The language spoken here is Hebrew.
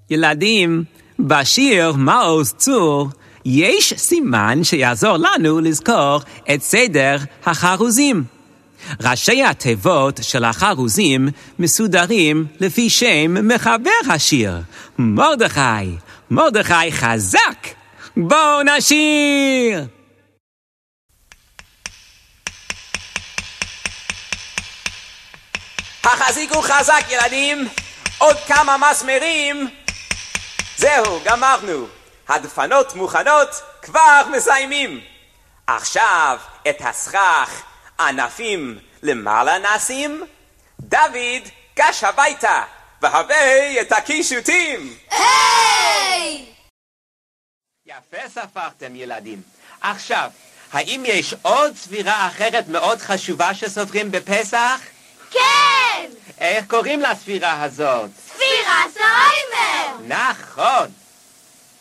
ילדים, בשיר מעוז צור יש סימן שיעזור לנו לזכור את סדר החרוזים. ראשי התיבות של החרוזים מסודרים לפי שם מחבר השיר, מרדכי. מרדכי חזק! בואו נשיר! החזיקו חזק ילדים, עוד כמה מסמרים. זהו, גמרנו. הדפנות מוכנות, כבר מסיימים. עכשיו את הסכך ענפים למעלה נשים. דוד, גש הביתה, והבא את הקישוטים. היי! יפה ספרתם ילדים. עכשיו, האם יש עוד ספירה אחרת מאוד חשובה שסופרים בפסח? כן! איך קוראים לספירה הזאת? ספירת העומר! נכון.